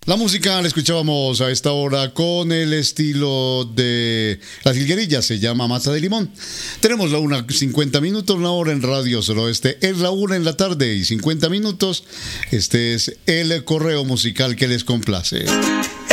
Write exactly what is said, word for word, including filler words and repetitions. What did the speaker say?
La música la escuchábamos a esta hora con el estilo de Las Jilguerillas, se llama Mata de Limón. Tenemos la una cincuenta minutos, una hora en Radio Suroeste, es la una en la tarde y cincuenta minutos. Este es el correo musical que les complace.